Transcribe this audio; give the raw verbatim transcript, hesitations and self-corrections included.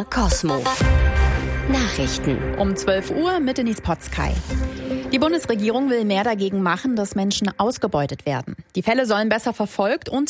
M D R Cosmo. Nachrichten. Um zwölf Uhr mit Denise Potzkei. Die Bundesregierung will mehr dagegen machen, dass Menschen ausgebeutet werden. Die Fälle sollen besser verfolgt und